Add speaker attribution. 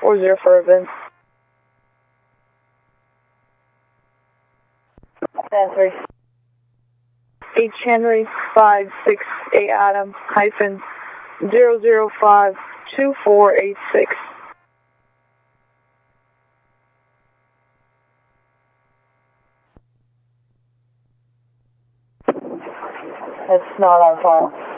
Speaker 1: 40 for events.
Speaker 2: 10-3.
Speaker 1: H. Henry 568 Adam hyphen 0052486.
Speaker 2: It's not on file.